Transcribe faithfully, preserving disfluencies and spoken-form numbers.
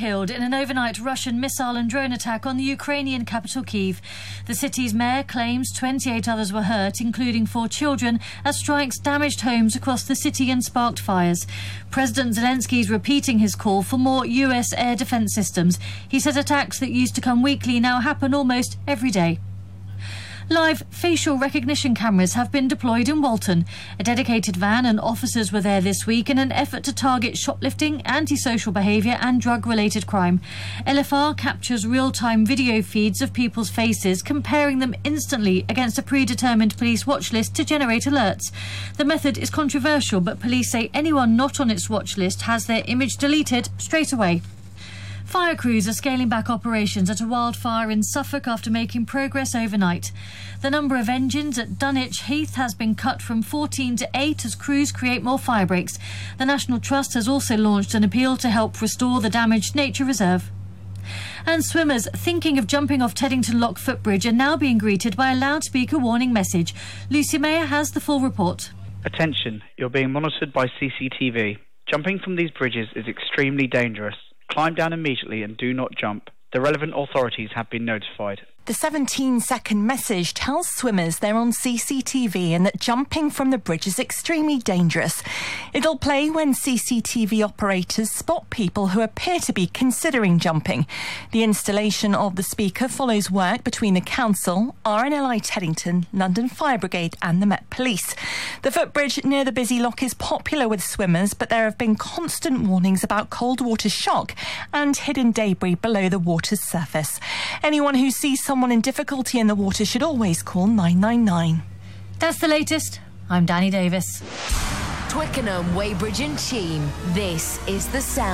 killed in an overnight Russian missile and drone attack on the Ukrainian capital Kyiv. The city's mayor claims twenty-eight others were hurt, including four children, as strikes damaged homes across the city and sparked fires. President Zelensky is repeating his call for more U S air defence systems. He said attacks that used to come weekly now happen almost every day. Live facial recognition cameras have been deployed in Walton. A dedicated van and officers were there this week in an effort to target shoplifting, antisocial behaviour and drug-related crime. L F R captures real-time video feeds of people's faces, comparing them instantly against a predetermined police watch list to generate alerts. The method is controversial, but police say anyone not on its watch list has their image deleted straight away. Fire crews are scaling back operations at a wildfire in Suffolk after making progress overnight. The number of engines at Dunwich Heath has been cut from fourteen to eight as crews create more fire breaks. The National Trust has also launched an appeal to help restore the damaged nature reserve. And swimmers thinking of jumping off Teddington Lock footbridge are now being greeted by a loudspeaker warning message. Lucy Mayer has the full report. Attention, you're being monitored by C C T V. Jumping from these bridges is extremely dangerous. Climb down immediately and do not jump. The relevant authorities have been notified. The seventeen second message tells swimmers they're on C C T V and that jumping from the bridge is extremely dangerous. It'll play when C C T V operators spot people who appear to be considering jumping. The installation of the speaker follows work between the Council, R N L I Teddington, London Fire Brigade and the Met Police. The footbridge near the busy lock is popular with swimmers, but there have been constant warnings about cold water shock and hidden debris below the water's surface. Anyone who sees someone Someone in difficulty in the water should always call nine nine nine. That's the latest. I'm Danny Davis. Twickenham, Weybridge and Cheam. This is The Sound.